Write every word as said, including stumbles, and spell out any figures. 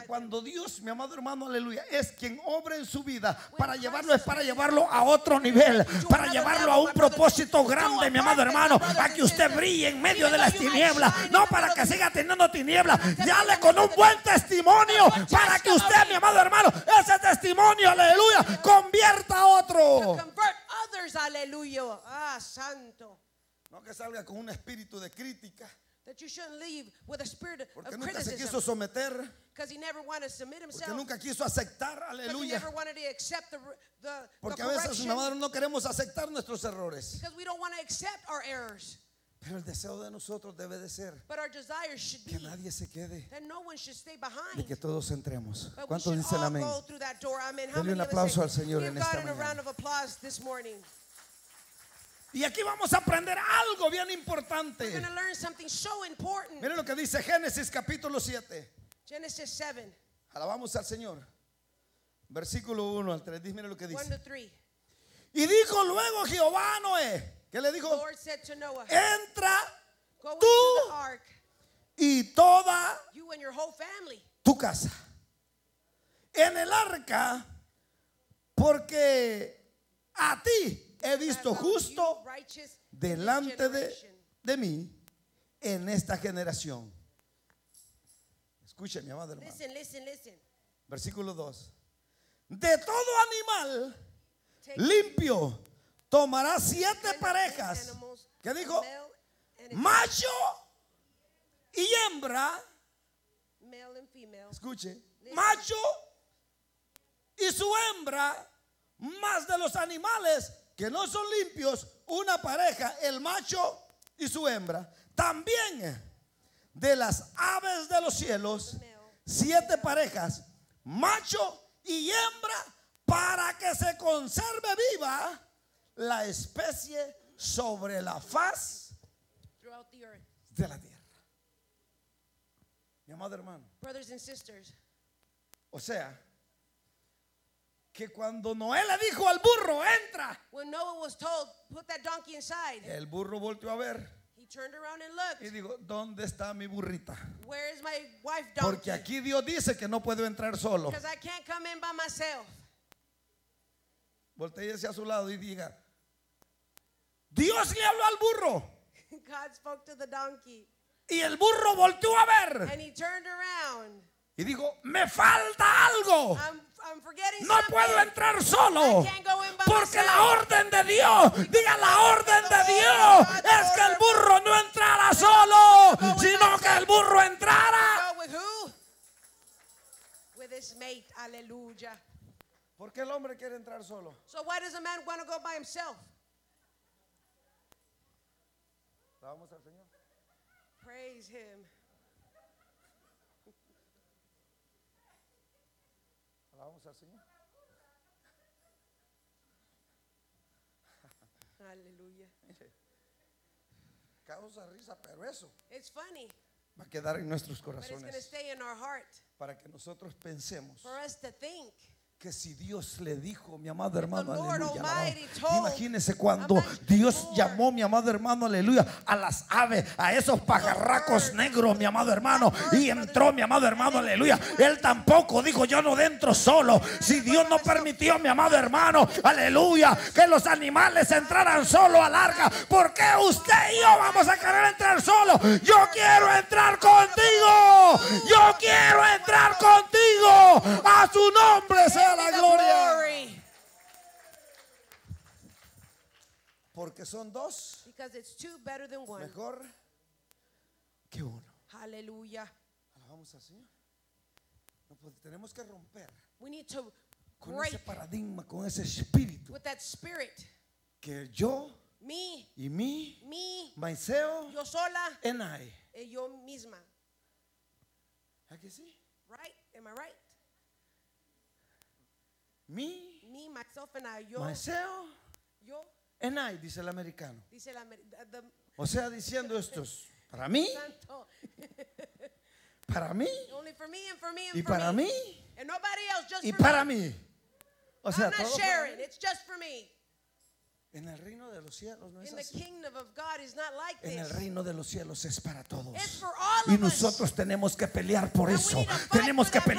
cuando Dios, mi amado hermano, aleluya, es quien obra en su vida para llevarlo, es para llevarlo a otro nivel, para llevarlo a un propósito grande, mi amado hermano, a que usted brille en medio de las tinieblas, no para que siga teniendo tinieblas. Dale con un buen testimonio para que usted, mi amado hermano, ese testimonio, aleluya, convierta a otro. Aleluya. Ah, santo. No que salga con un espíritu de crítica. That you shouldn't leave with a spirit Porque of nunca se criticism. quiso someter. Because he never wanted to submit himself. Porque nunca quiso aceptar, Because he aleluya. never wanted to accept the, the, Porque the a veces, correction. mi amado, no queremos aceptar nuestros errores. Because we don't want to accept our errors. Pero el deseo de nosotros debe de ser But our desire should que be nadie se quede, that no one should stay de behind. que todos entremos. But we ¿Cuántos should dicen all amén? go through that door. Amen. How Denle un many of us aplauso say, al Señor give en God esta a mañana. round of applause this morning. Y aquí vamos a aprender algo bien importante. We're going to learn something so important. Miren lo que dice Génesis capítulo siete. Genesis seven, Alabamos al Señor. Versículo uno al tres. Miren lo que one dice. to three. Y dijo luego Jehová a Noé. ¿Qué le The dijo? Lord said to Noah, Entra go into tú the ark, y toda you and your whole family. tu casa en el arca, porque a ti he visto justo delante de, de mí en esta generación. Escuche, mi amado hermano. Listen, listen, listen. Versículo dos. De todo animal limpio tomará siete parejas. ¿Qué dijo? Macho y hembra. Male and female. Escuche. Macho y su hembra, más de los animales que no son limpios, una pareja, el macho y su hembra. También de las aves de los cielos, siete parejas, macho y hembra, para que se conserve viva la especie sobre la faz Throughout the earth. de la tierra. Mi amado hermano, Brothers and sisters, o sea, que cuando Noé le dijo al burro, entra, when Noah was told, put that donkey inside, el burro volvió a ver he turned around and looked. y dijo, ¿dónde está mi burrita? Where is my wife Porque donkey? aquí Dios dice que no puedo entrar solo. Because I can't come in by myself. Voltee hacia su lado y diga, Dios le habló al burro. God spoke to the donkey. Y el burro volteó a ver And he turned around. y dijo, me falta algo. I'm, I'm forgetting No something. puedo entrar solo. I can't go in by Porque myself. la orden de Dios, diga la orden de Dios, es que el burro no entrara solo, sino que el burro entrara. Go with who? With his mate. Hallelujah. ¿Por qué el hombre quiere entrar solo? So why does a man want to go by himself? Vamos al Señor. Praise him. Vamos al Señor. Hallelujah. Causa risa, pero eso It's funny, va a quedar en nuestros but it's going to corazones stay in our heart para que nosotros pensemos for us to think. que si Dios le dijo, mi amado hermano, The Lord aleluya, Almighty alabado. told Imagínese cuando a man Dios before. llamó, mi amado hermano, aleluya, a las aves, a esos pajarracos negros, mi amado hermano, y entró, mi amado hermano, aleluya. Él tampoco dijo, yo no dentro solo. Si Dios no permitió, mi amado hermano, aleluya, que los animales entraran solo al arca, ¿por qué usted y yo vamos a querer entrar solo? Yo quiero entrar contigo. Yo quiero entrar contigo. A su nombre sea la The gloria. glory. Porque son dos Because it's two better than one. mejor que uno. Hallelujah. Alabamos al Señor. No, pues, tenemos que romper We need to con break ese paradigma, con ese espíritu with that spirit. que yo Me, y mi, me, myself, yo sola, and I. y yo misma. ¿A que sí? Right? Am I right? Me, Me, myself, and I. Yo, myself, yo, and I, dice el americano. dice la, the, O sea, diciendo estos, para mí, santo. para mí, Only for me and for me and y for para me. mí, And nobody else, just y for para me. mí. O sea, I'm not todo para sharing. mí. It's just for me. En el reino de los cielos no es In the así. kingdom of God is not like En el this. reino de los cielos es para todos. It's for all Y of us. nosotros tenemos que pelear por And we eso. need to fight Tenemos for que that pelear